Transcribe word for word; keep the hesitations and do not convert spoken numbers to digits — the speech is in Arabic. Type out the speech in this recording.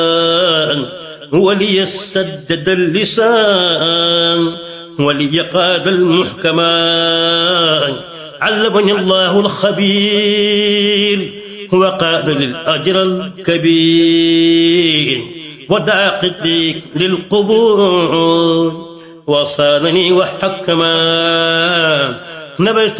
ولي السدد اللسان ولي قاد المحكمان. علمني الله الخبير وقاد للأجر الكبير ودعا قتلي للقبور وصانني وحكما. نبذت